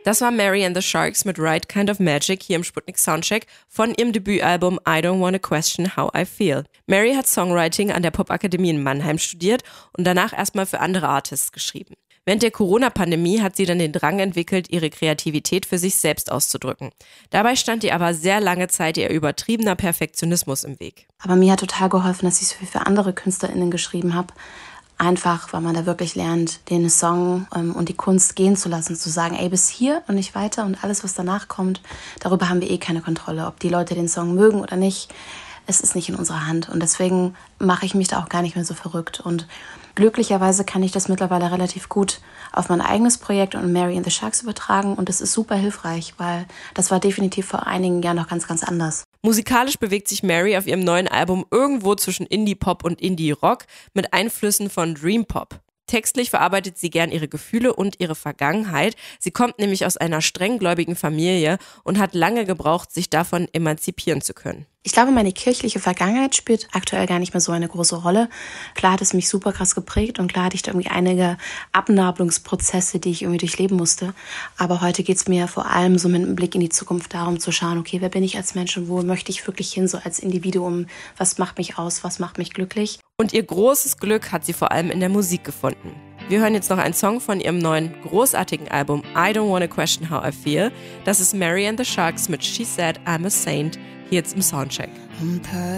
Das war Mary and the Sharks mit Right Kind of Magic hier im Sputnik Soundcheck von ihrem Debütalbum I Don't Wanna Question How I Feel. Mary hat Songwriting an der Popakademie in Mannheim studiert und danach erstmal für andere Artists geschrieben. Während der Corona-Pandemie hat sie dann den Drang entwickelt, ihre Kreativität für sich selbst auszudrücken. Dabei stand ihr aber sehr lange Zeit ihr übertriebener Perfektionismus im Weg. Aber mir hat total geholfen, dass ich so viel für andere KünstlerInnen geschrieben habe. Einfach, weil man da wirklich lernt, den Song und die Kunst gehen zu lassen, zu sagen, ey, bis hier und nicht weiter und alles, was danach kommt, darüber haben wir keine Kontrolle. Ob die Leute den Song mögen oder nicht, es ist nicht in unserer Hand. Und deswegen mache ich mich da auch gar nicht mehr so verrückt. Und glücklicherweise kann ich das mittlerweile relativ gut auf mein eigenes Projekt und Mary and the Sharks übertragen. Und das ist super hilfreich, weil das war definitiv vor einigen Jahren noch ganz, ganz anders. Musikalisch bewegt sich Mary auf ihrem neuen Album irgendwo zwischen Indie-Pop und Indie-Rock mit Einflüssen von Dream-Pop. Textlich verarbeitet sie gern ihre Gefühle und ihre Vergangenheit. Sie kommt nämlich aus einer strenggläubigen Familie und hat lange gebraucht, sich davon emanzipieren zu können. Ich glaube, meine kirchliche Vergangenheit spielt aktuell gar nicht mehr so eine große Rolle. Klar hat es mich super krass geprägt und klar hatte ich da irgendwie einige Abnabelungsprozesse, die ich irgendwie durchleben musste. Aber heute geht es mir vor allem so mit einem Blick in die Zukunft darum zu schauen, okay, wer bin ich als Mensch und wo möchte ich wirklich hin, so als Individuum? Was macht mich aus? Was macht mich glücklich? Und ihr großes Glück hat sie vor allem in der Musik gefunden. Wir hören jetzt noch einen Song von ihrem neuen, großartigen Album I Don't Wanna Question How I Feel. Das ist Mary and the Sharks mit She Said I'm a Saint, hier jetzt im Soundcheck.